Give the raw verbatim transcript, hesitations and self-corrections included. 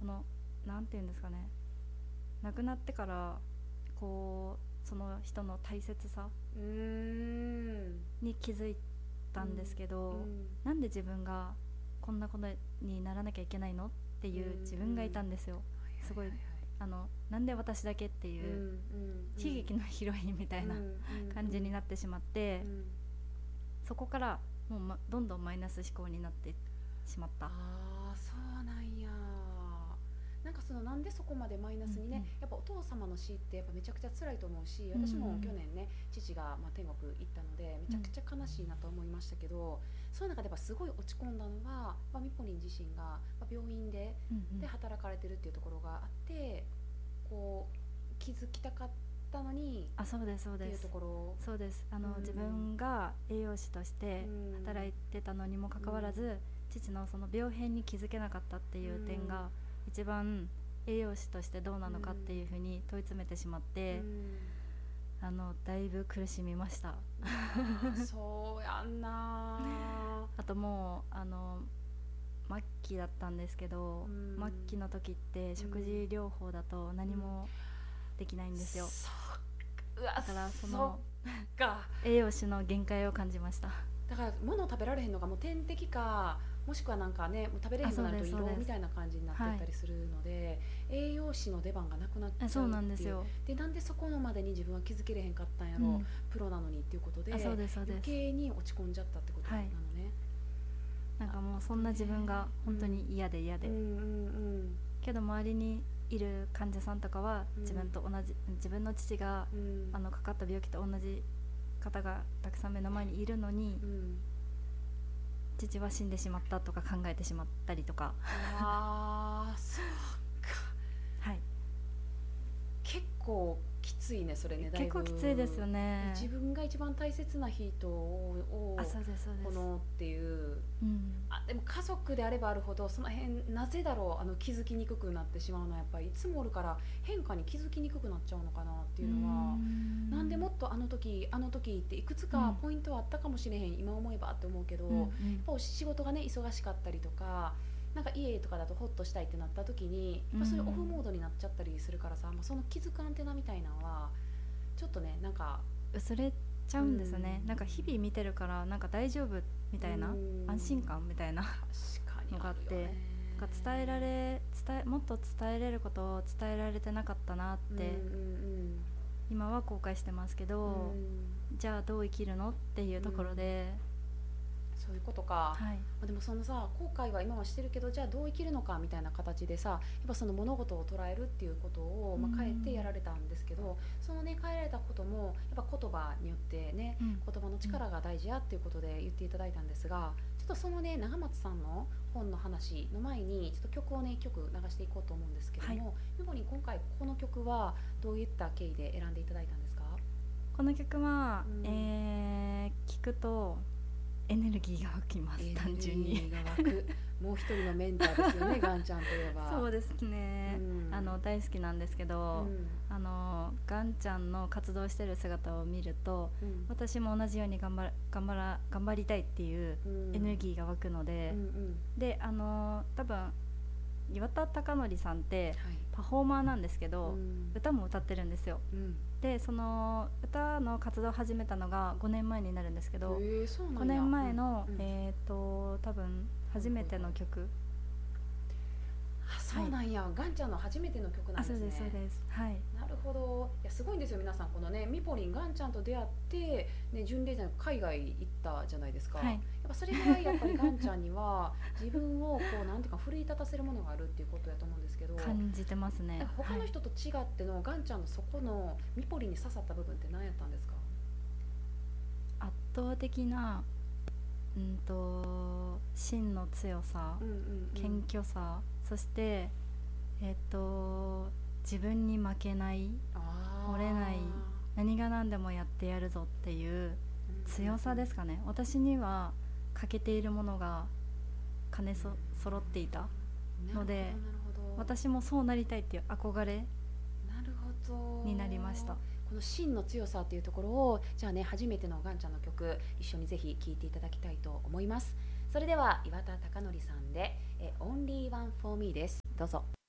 このなんていうんですかね、亡くなってからこうその人の大切さうーんに気づいたんですけど、 うん、 なんで自分がこんなことにならなきゃいけないのっていう自分がいたんですよ。すごいあのなんで私だけっていう悲劇のヒロインみたいな感じになってしまって、そこからもう、ま、どんどんマイナス思考になってしまった。 ああ、そうなんや。なんかそのなんでそこまでマイナスにね、 うんうん、 やっぱお父様の死ってやっぱめちゃくちゃ辛いと思うし、 うんうん、 私も去年ね父がまあ天国行ったのでめちゃくちゃ悲しいなと思いましたけど、うん、そういう中でやっぱすごい落ち込んだのは、まあ、ミポリン自身が病院で、 うんうん、 で働かれてるっていうところがあって、こう気づきたかったのに、 あ、そうですそうです、 っていうところ、 そうです。あの、 うん、 自分が栄養士として働いてたのにもかかわらず、うん、父のその病変に気づけなかったっていう点が一番栄養士としてどうなのかっていうふうに問い詰めてしまって、うん、あのだいぶ苦しみました。 そうやんな。 あともうあの末期だったんですけど、うん、末期の時って食事療法だと何もできないんですよ、 うん、うわ、 だからそのそっか栄養士の限界を感じました。 だから物を食べられへんのがもう天敵か、もしくはなんかねもう食べれへんくなると胃ろうみたいな感じになっていったりするので、はい、栄養士の出番がなくなっちゃうっていう。 そうなんですよ。 でなんでそこのまでに自分は気づけれへんかったんやろ、うん、プロなのにっていうことで、 そうですそうです、 余計に落ち込んじゃったってことなのね、 はい、なんかもうそんな自分が本当に嫌で嫌で、うんうんうん、けど周りにいる患者さんとかは自分と同じ、うん、自分の父が、うん、あのかかった病気と同じ方がたくさん目の前にいるのに、うん、父は死んでしまったとか考えてしまったりとか。 あーそうか、はい、結構きついねそれね。だいぶ結構きついですよね。 自分が一番大切な人をこのっていう、うん、あでも家族であればあるほどその辺なぜだろう、あの気づきにくくなってしまうのはやっぱりいつもおるから変化に気づきにくくなっちゃうのかなっていうのは、んなんでもっとあの時あの時っていくつかポイントはあったかもしれへん、うん、今思えばって思うけど、うんうん、やっぱ仕事がね忙しかったりとかなんか家とかだとホッとしたいってなった時にやっぱそういうオフモードになっちゃったりするからさ、うん、その気づくアンテナみたいなのはちょっとねなんか薄れちゃうんですよね、うん、なんか日々見てるからなんか大丈夫みたいな、うん、安心感みたいなのがあって、なんか伝えられ伝えもっと伝えれることを伝えられてなかったなって、うんうんうん、今は後悔してますけど、うん、じゃあどう生きるのっていうところで、 うん、そういうことか、はい、でもそのさ後悔は今はしてるけどじゃあどう生きるのかみたいな形でさやっぱその物事を捉えるっていうことを、まあ、変えてやられたんですけど、うん、そのね変えられたこともやっぱ言葉によってね、うん、言葉の力が大事やっていうことで言っていただいたんですが、ちょっとそのね長松さんの本の話の前にちょっと曲をねいっきょく流していこうと思うんですけども、ミポリン今回この曲はどういった経緯で選んでいただいたんですか？ この曲は、うん、えー、聞くとエネルギーが湧きます。単純にエネルギーが湧くもう一人のメンターですよねガンちゃんといえば。 そうですね、うん、あの大好きなんですけど、うん、あのガンちゃんの活動してる姿を見ると、うん、私も同じように頑張ら頑張ら頑張りたいっていうエネルギーが湧くので、うんうん、であの多分岩田貴則さんってパフォーマーなんですけど、はい、歌も歌ってるんですよ、うん、でその歌の活動を始めたのがごねんまえになるんですけど、ごねんまえの、うんうん、えーと多分初めての曲、 あそうなんや、はい、ガンちゃんの初めての曲なんですね。 あそうですそうです、はい、 なるほど。いやすごいんですよ皆さん、このねミポリンガンちゃんと出会って、ね、巡礼じゃなく海外行ったじゃないですか、はい、やっぱそれぐらいやっぱりガンちゃんには自分をこうなんていうか奮い立たせるものがあるっていうことやと思うんですけど、 感じてますね。 他の人と違っての、はい、ガンちゃんのそこのミポリンに刺さった部分って何やったんですか？ 圧倒的なうんと芯の強さ、うんうんうん、謙虚さ、そしてえっと自分に負けない、折れない、何が何でもやってやるぞっていう強さですかね、うんうんうん、私には欠けているものが兼ねそ揃っていたので、私もそうなりたいっていう憧れになりました。 この芯の強さっていうところをじゃあね初めてのガンちゃんの曲一緒にぜひ聴いていただきたいと思います。それでは岩田貴則さんで「Only One for Me」です。どうぞ。